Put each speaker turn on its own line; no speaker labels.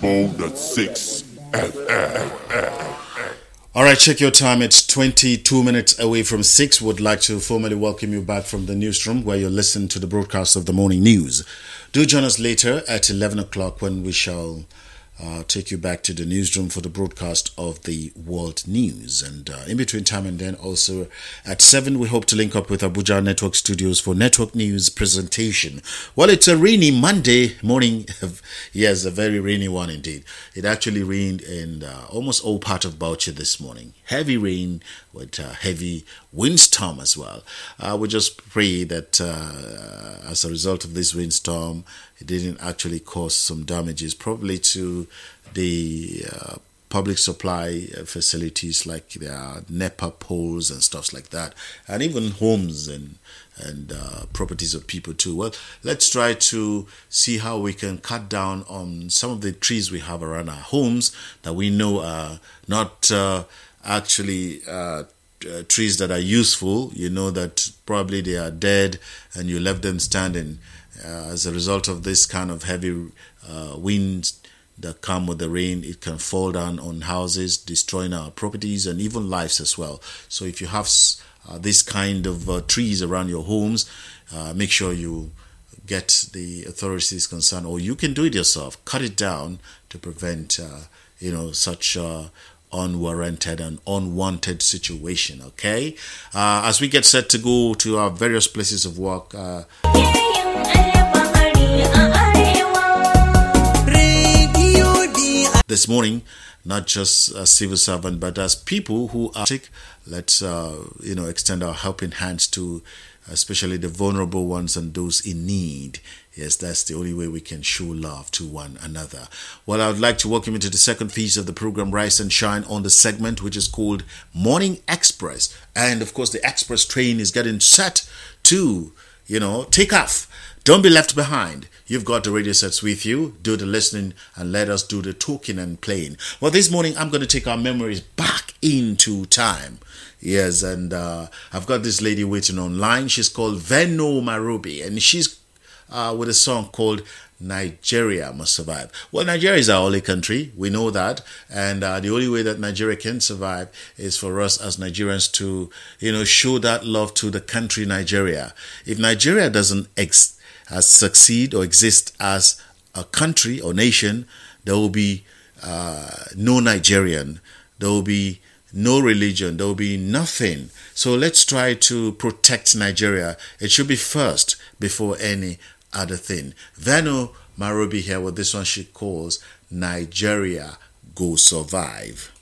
104.6 FM.
All right, check your time. It's 22 minutes away from 6. Would like to formally welcome you back from the newsroom where you're listening to the broadcast of the morning news. Do join us later at 11 o'clock when we shall take you back to the newsroom for the broadcast of the world news. And in between time and then also at 7, we hope to link up with Abuja Network Studios for network news presentation. Well, it's a rainy Monday morning. Yes, a very rainy one indeed. It actually rained in almost all part of Bauchi this morning. Heavy rain with heavy windstorm as well. We just pray that as a result of this windstorm, it didn't actually cause some damages, probably to the public supply facilities like the NEPA poles and stuff like that, and even homes and properties of people too. Well, let's try to see how we can cut down on some of the trees we have around our homes that we know are not actually trees that are useful. You know that probably they are dead and you left them standing. As a result of this kind of heavy winds that come with the rain, it can fall down on houses, destroying our properties and even lives as well. So if you have this kind of trees around your homes, make sure you get the authorities concerned, or you can do it yourself. Cut it down to prevent such unwarranted and unwanted situation. Okay, as we get set to go to our various places of work. This morning, not just as civil servant, but as people who are sick, let's extend our helping hands to especially the vulnerable ones and those in need. Yes, that's the only way we can show love to one another. Well, I would like to welcome you to the second phase of the program, Rise and Shine, on the segment which is called Morning Express. And of course, the express train is getting set to, take off. Don't be left behind. You've got the radio sets with you. Do the listening and let us do the talking and playing. Well, this morning I'm going to take our memories back into time. Yes, and I've got this lady waiting online. She's called Veno Marubi, and she's with a song called Nigeria Must Survive. Well, Nigeria is our only country. We know that. And the only way that Nigeria can survive is for us as Nigerians to, show that love to the country Nigeria. If Nigeria doesn't succeed or exist as a country or nation, there will be no Nigerian. There will be no religion. There will be nothing. So let's try to protect Nigeria. It should be first before any other thing. Veno Marubi here with this one she calls Nigeria Go Survive.